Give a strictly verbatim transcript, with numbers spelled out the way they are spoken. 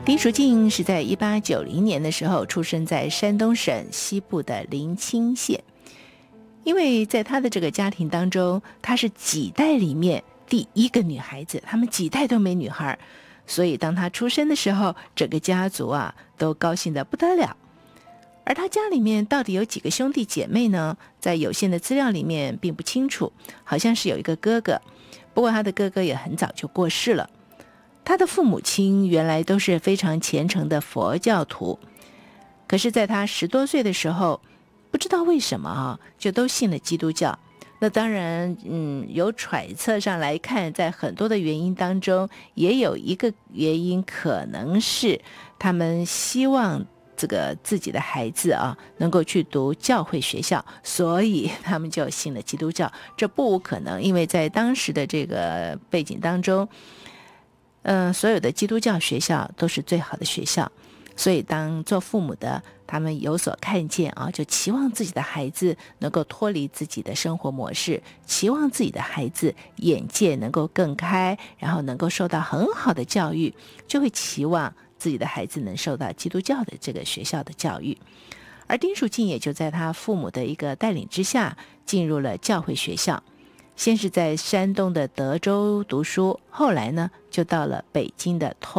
丁淑静是在一八九零年的时候出生在山东省西部的临清县。因为在她的这个家庭当中，她是几代里面第一个女孩子，他们几代都没女孩，所以当她出生的时候，整个家族啊都高兴得不得了。而她家里面到底有几个兄弟姐妹呢？在有限的资料里面并不清楚，好像是有一个哥哥，不过他的哥哥也很早就过世了。他的父母亲原来都是非常虔诚的佛教徒，可是在他十多岁的时候，不知道为什么啊，就都信了基督教。那当然，嗯，由揣测上来看，在很多的原因当中，也有一个原因可能是他们希望这个自己的孩子啊能够去读教会学校，所以他们就信了基督教。这不无可能，因为在当时的这个背景当中，嗯、呃，所有的基督教学校都是最好的学校，所以当做父母的他们有所看见啊，就期望自己的孩子能够脱离自己的生活模式，期望自己的孩子眼界能够更开，然后能够受到很好的教育，就会期望自己的孩子能受到基督教的这个学校的教育。而丁淑静也就在他父母的一个带领之下进入了教会学校，先是在山东的德州读书，后来呢就到了北京的通